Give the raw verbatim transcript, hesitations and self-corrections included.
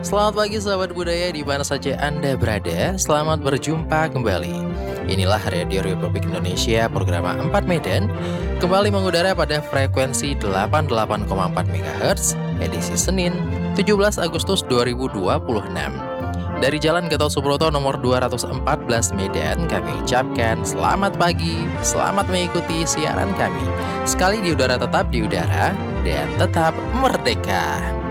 Selamat pagi sahabat budaya di mana saja Anda berada. Selamat berjumpa kembali. Inilah Radio Republik Indonesia program empat Medan kembali mengudara pada frekuensi delapan puluh delapan koma empat megahertz edisi Senin tujuh belas Agustus dua ribu dua puluh enam. Dari Jalan Gatot Subroto nomor dua ratus empat belas Medan, kami ucapkan selamat pagi, selamat mengikuti siaran kami. Sekali di udara tetap di udara dan tetap merdeka.